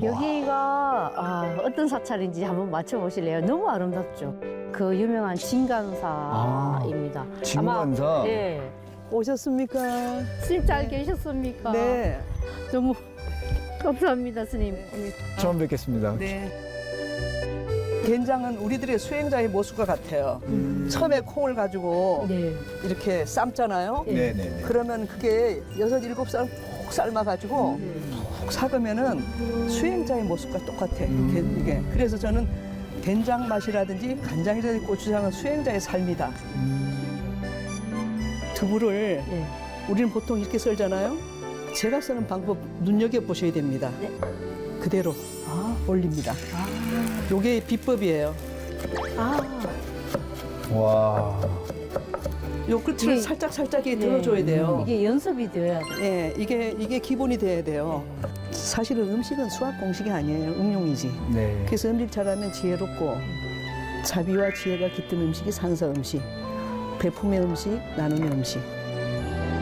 여기가 어떤 사찰인지 한번 맞춰보실래요? 너무 아름답죠? 그 유명한 진간사입니다. 진간사? 아마, 네. 오셨습니까? 스님 잘 계셨습니까? 네. 너무 감사합니다, 스님. 처음 뵙겠습니다. 네. 된장은 우리들의 수행자의 모습과 같아요. 처음에 콩을 가지고 네. 이렇게 삶잖아요. 네네. 그러면 그게 6, 7살 푹 삶아가지고 푹 삭으면은 수행자의 모습과 똑같아. 이게. 그래서 저는 된장 맛이라든지 간장이라든지 고추장은 수행자의 삶이다. 두부를 네. 우리는 보통 이렇게 썰잖아요. 제가 쓰는 방법 눈여겨보셔야 됩니다. 네. 그대로 올립니다. 요게 비법이에요. 와. 요 끝을 살짝 들어줘야 돼요. 이게 연습이 되어야 돼요. 예, 이게 기본이 돼야 돼요. 사실은 음식은 수학 공식이 아니에요. 응용이지. 네. 그래서 음식 잘하면 지혜롭고 자비와 지혜가 깃든 음식이 산서 음식, 배품의 음식, 나눔의 음식.